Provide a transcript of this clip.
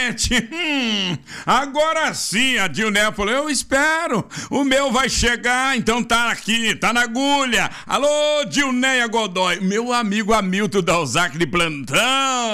gente. Agora sim, a Dilneia falou, eu espero. O meu vai chegar, então tá aqui, tá na agulha. Alô, Dilneia Godoy, meu amigo Hamilton da Ozaki de plantão.